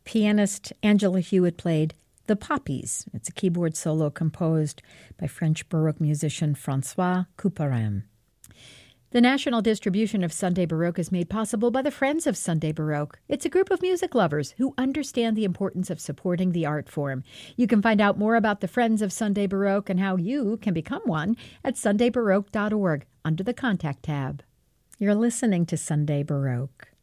Pianist Angela Hewitt played The Poppies. It's a keyboard solo composed by French Baroque musician François Couperin. The national distribution of Sunday Baroque is made possible by the Friends of Sunday Baroque. It's a group of music lovers who understand the importance of supporting the art form. You can find out more about the Friends of Sunday Baroque and how you can become one at sundaybaroque.org under the Contact tab. You're listening to Sunday Baroque.